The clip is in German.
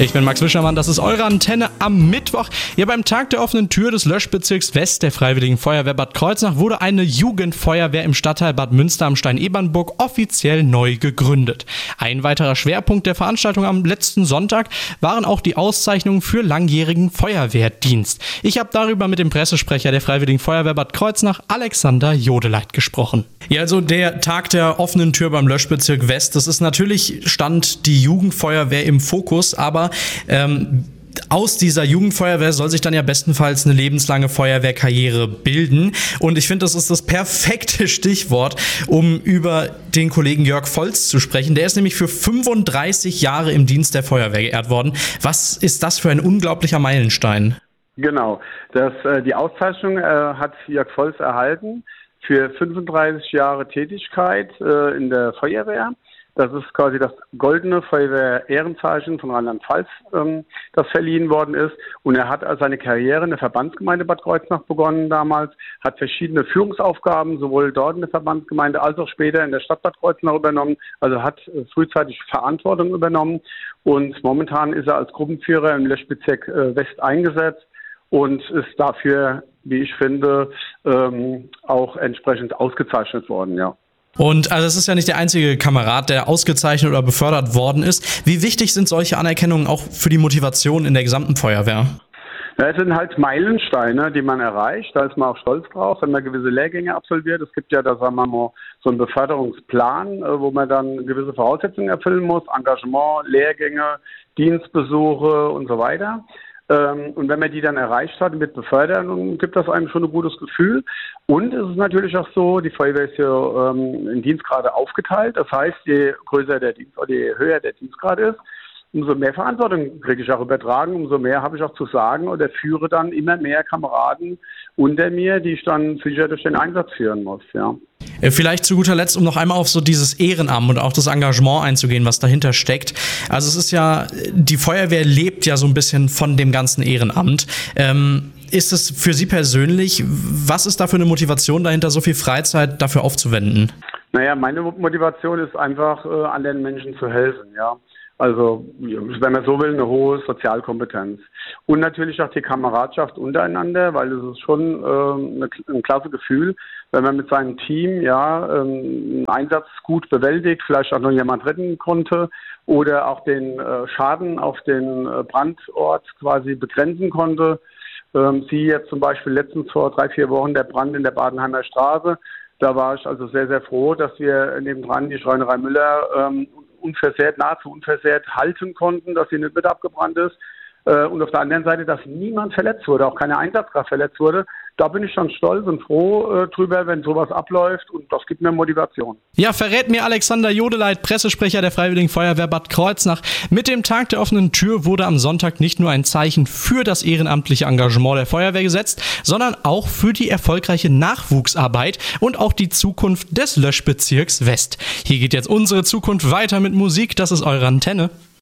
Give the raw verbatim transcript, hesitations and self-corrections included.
Ich bin Max Wischermann, das ist eure Antenne am Mittwoch. Ja, beim Tag der offenen Tür des Löschbezirks West der Freiwilligen Feuerwehr Bad Kreuznach wurde eine Jugendfeuerwehr im Stadtteil Bad Münster am Stein-Ebernburg offiziell neu gegründet. Ein weiterer Schwerpunkt der Veranstaltung am letzten Sonntag waren auch die Auszeichnungen für langjährigen Feuerwehrdienst. Ich habe darüber mit dem Pressesprecher der Freiwilligen Feuerwehr Bad Kreuznach, Alexander Jodeleit, gesprochen. Ja, also der Tag der offenen Tür beim Löschbezirk West, das ist natürlich, stand die Jugendfeuerwehr im Fokus, aber ähm, aus dieser Jugendfeuerwehr soll sich dann ja bestenfalls eine lebenslange Feuerwehrkarriere bilden. Und ich finde, das ist das perfekte Stichwort, um über den Kollegen Jörg Volz zu sprechen. Der ist nämlich für fünfunddreißig Jahre im Dienst der Feuerwehr geehrt worden. Was ist das für ein unglaublicher Meilenstein? Genau, das, äh, die Auszeichnung äh, hat Jörg Volz erhalten für fünfunddreißig Jahre Tätigkeit äh, in der Feuerwehr. Das ist quasi das goldene Feuerwehr-Ehrenzeichen von Rheinland-Pfalz, ähm, das verliehen worden ist. Und er hat seine Karriere in der Verbandsgemeinde Bad Kreuznach begonnen damals, hat verschiedene Führungsaufgaben sowohl dort in der Verbandsgemeinde als auch später in der Stadt Bad Kreuznach übernommen. Also hat äh, frühzeitig Verantwortung übernommen. Und momentan ist er als Gruppenführer im Löschbezirk äh, West eingesetzt und ist dafür, wie ich finde, ähm, auch entsprechend ausgezeichnet worden, ja. Und also es ist ja nicht der einzige Kamerad, der ausgezeichnet oder befördert worden ist. Wie wichtig sind solche Anerkennungen auch für die Motivation in der gesamten Feuerwehr? Ja, es sind halt Meilensteine, die man erreicht. Da ist man auch stolz drauf, wenn man gewisse Lehrgänge absolviert. Es gibt ja, da sagen wir mal, so einen Beförderungsplan, wo man dann gewisse Voraussetzungen erfüllen muss. Engagement, Lehrgänge, Dienstbesuche und so weiter. Und wenn man die dann erreicht hat mit Befördern, dann gibt das einem schon ein gutes Gefühl. Und es ist natürlich auch so, die Feuerwehr ist ja ähm, in Dienstgrade aufgeteilt. Das heißt, je größer der Dienst oder je höher der Dienstgrad ist, umso mehr Verantwortung kriege ich auch übertragen, umso mehr habe ich auch zu sagen oder führe dann immer mehr Kameraden unter mir, die ich dann sicher durch den Einsatz führen muss, ja. Vielleicht zu guter Letzt, um noch einmal auf so dieses Ehrenamt und auch das Engagement einzugehen, was dahinter steckt. Also es ist ja, die Feuerwehr lebt ja so ein bisschen von dem ganzen Ehrenamt. Ähm, ist es für Sie persönlich, was ist da für eine Motivation dahinter, so viel Freizeit dafür aufzuwenden? Naja, meine Motivation ist einfach, äh, anderen Menschen zu helfen, ja. Also, wenn man so will, eine hohe Sozialkompetenz. Und natürlich auch die Kameradschaft untereinander, weil es ist schon äh, ein klasse Gefühl, wenn man mit seinem Team ja ähm, einen Einsatz gut bewältigt, vielleicht auch noch jemand retten konnte oder auch den äh, Schaden auf den äh, Brandort quasi begrenzen konnte. Ähm, Sie jetzt zum Beispiel letztens vor drei, vier Wochen der Brand in der Badenheimer Straße. Da war ich also sehr, sehr froh, dass wir nebendran die Schreinerei Müller ähm, unversehrt, nahezu unversehrt halten konnten, dass sie nicht mit abgebrannt ist. Und auf der anderen Seite, dass niemand verletzt wurde, auch keine Einsatzkraft verletzt wurde. Da bin ich dann stolz und froh äh, drüber, wenn sowas abläuft, und das gibt mir Motivation. Ja, verrät mir Alexander Jodeleit, Pressesprecher der Freiwilligen Feuerwehr Bad Kreuznach. Mit dem Tag der offenen Tür wurde am Sonntag nicht nur ein Zeichen für das ehrenamtliche Engagement der Feuerwehr gesetzt, sondern auch für die erfolgreiche Nachwuchsarbeit und auch die Zukunft des Löschbezirks West. Hier geht jetzt unsere Zukunft weiter mit Musik, das ist eure Antenne.